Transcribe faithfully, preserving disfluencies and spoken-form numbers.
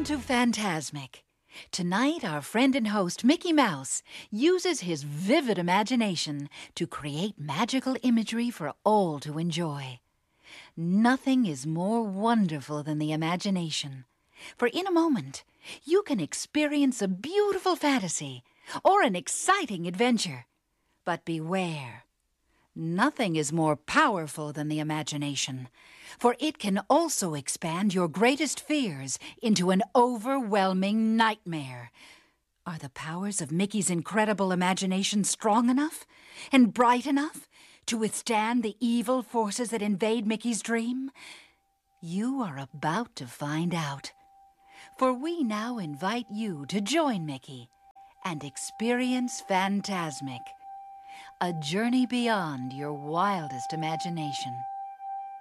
Welcome to Fantasmic. Tonight, our friend and host, Mickey Mouse, uses his vivid imagination to create magical imagery for all to enjoy. Nothing is more wonderful than the imagination, for in a moment, you can experience a beautiful fantasy or an exciting adventure. But beware. Nothing is more powerful than the imagination, for it can also expand your greatest fears into an overwhelming nightmare. Are the powers of Mickey's incredible imagination strong enough and bright enough to withstand the evil forces that invade Mickey's dream? You are about to find out, for we now invite you to join Mickey and experience Fantasmic, a journey beyond your wildest imagination.